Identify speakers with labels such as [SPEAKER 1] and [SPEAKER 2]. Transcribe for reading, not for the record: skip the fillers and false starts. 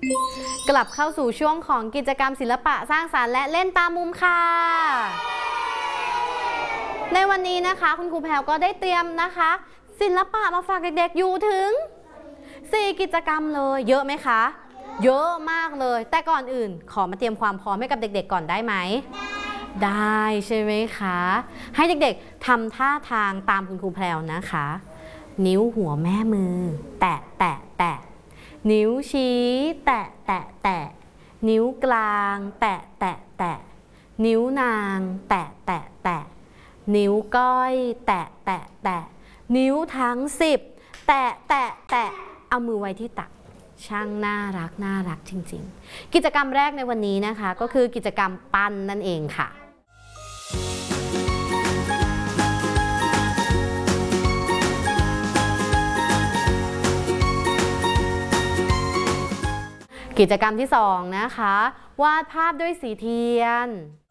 [SPEAKER 1] กลับเข้าสู่ช่วงของกิจกรรมศิลปะสร้างสรรค์และเล่นตามมุมค่ะในวันนี้นะคะคุณครูแพรวก็ได้เตรียมนะคะศิลปะมาฝากเด็กๆอยู่ถึง4กิจกรรมเลยเยอะไหมคะเยอะมากเลยแต่ก่อนอื่นขอมาเตรียมความพร้อมให้กับเด็กๆก่อนได้ไหมได้ใช่ไหมคะให้เด็กๆทำท่าทางตามคุณครูแพรวนะคะนิ้วหัวแม่มือแตะแตะแตะนิ้วชี้แตะแตะแตะนิ้วกลางแตะแตะแตะนิ้วนางแตะแตะแตะนิ้วก้อยแตะแตะแตะนิ้วทั้ง10แตะแตะแตะเอามือไว้ที่ตักช่างน่ารักน่ารักจริงๆกิจกรรมแรกในวันนี้นะคะก็คือกิจกรรมปั้นนั่นเองค่ะกิจกรรมที่2นะคะวาดภาพด้วยสีเทียน